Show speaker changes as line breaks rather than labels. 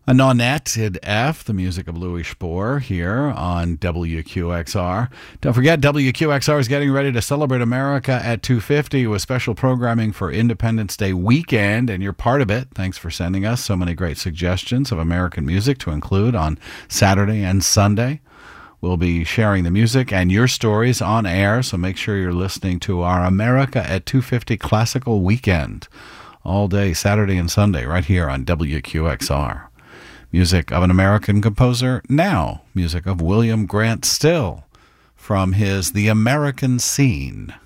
Nanette in F, the music of Louis Spohr here on WQXR. Don't forget, WQXR is getting ready to celebrate America at 2:50 with special programming for Independence Day weekend, and you're part of it. Thanks for sending us so many great suggestions of American music to include on Saturday and Sunday. We'll be sharing the music and your stories on air, so make sure you're listening to our America at 2:50 Classical Weekend all day, Saturday and Sunday, right here on WQXR. Music of an American composer, now music of William Grant Still from his The American Scene.